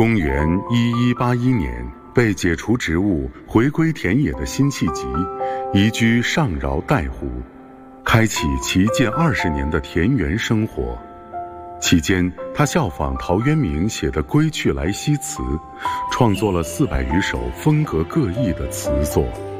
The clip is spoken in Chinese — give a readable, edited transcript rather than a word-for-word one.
公元1181年，被解除职务回归田野的辛弃疾移居上饶带湖，开启其近20年的田园生活。期间，他效仿陶渊明写的《归去来兮》词，创作了400余首风格各异的词作。